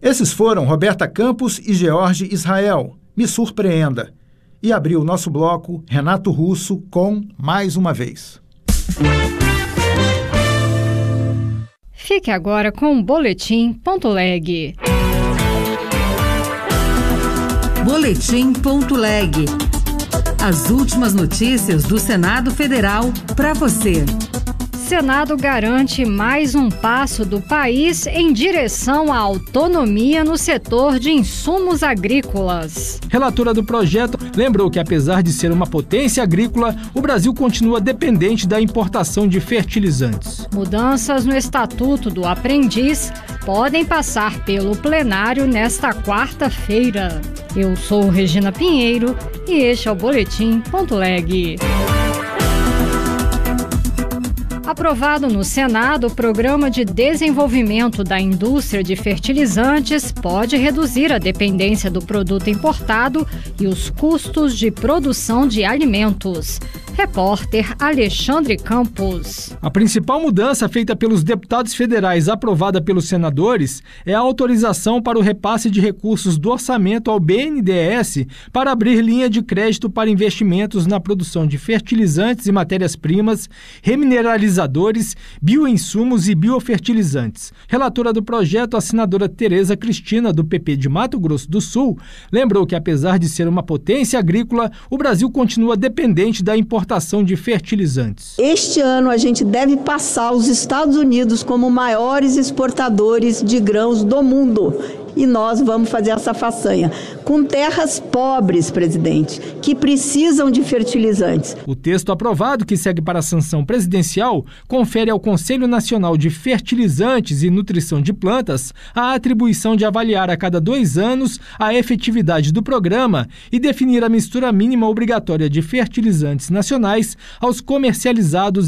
Esses foram Roberta Campos e George Israel, Me Surpreenda. E abriu o nosso bloco Renato Russo com Mais Uma Vez. Fique agora com o Boletim.leg. Boletim.leg. As últimas notícias do Senado Federal para você. Senado garante mais um passo do país em direção à autonomia no setor de insumos agrícolas. Relatora do projeto lembrou que, apesar de ser uma potência agrícola, o Brasil continua dependente da importação de fertilizantes. Mudanças no Estatuto do Aprendiz podem passar pelo plenário nesta quarta-feira. Eu sou Regina Pinheiro e este é o Boletim.leg. Aprovado no Senado, o Programa de Desenvolvimento da Indústria de Fertilizantes pode reduzir a dependência do produto importado e os custos de produção de alimentos. Repórter Alexandre Campos. A principal mudança feita pelos deputados federais aprovada pelos senadores é a autorização para o repasse de recursos do orçamento ao BNDES para abrir linha de crédito para investimentos na produção de fertilizantes e matérias-primas, remineralizadores, bioinsumos e biofertilizantes. Relatora do projeto, a senadora Tereza Cristina, do PP de Mato Grosso do Sul, lembrou que, apesar de ser uma potência agrícola, o Brasil continua dependente da importação de fertilizantes. Este ano a gente deve passar os Estados Unidos como maiores exportadores de grãos do mundo. E nós vamos fazer essa façanha com terras pobres, presidente, que precisam de fertilizantes. O texto aprovado, que segue para a sanção presidencial, confere ao Conselho Nacional de Fertilizantes e Nutrição de Plantas a atribuição de avaliar a cada 2 anos a efetividade do programa e definir a mistura mínima obrigatória de fertilizantes nacionais aos comercializados